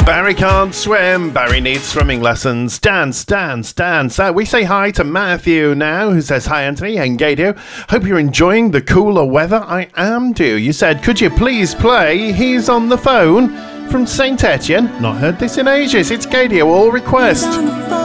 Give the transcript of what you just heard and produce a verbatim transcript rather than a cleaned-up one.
Barry can't swim. Barry needs swimming lessons. Dance, dance, dance. Uh, we say hi to Matthew now, who says, hi, Anthony and Gadio. Hope you're enjoying the cooler weather. I am, do. You said, could you please play He's on the Phone from Saint Etienne? Not heard this in ages. It's Gadio, all request.